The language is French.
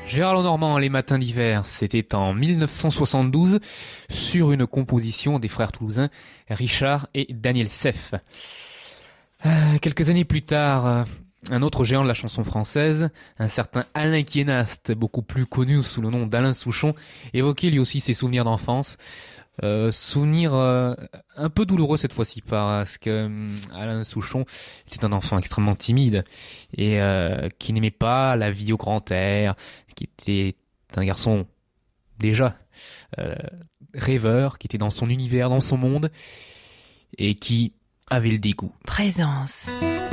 Gérard Lenormand, Les Matins d'hiver, c'était en 1972 sur une composition des frères toulousains Richard et Daniel Seff. Quelques années plus tard, un autre géant de la chanson française, un certain Alain Quiénaste, beaucoup plus connu sous le nom d'Alain Souchon, évoquait lui aussi ses souvenirs d'enfance. Souvenirs un peu douloureux cette fois-ci parce que Alain Souchon était un enfant extrêmement timide et qui n'aimait pas la vie au grand air, qui était un garçon déjà rêveur, qui était dans son univers, dans son monde et qui avait le dégoût. Présence.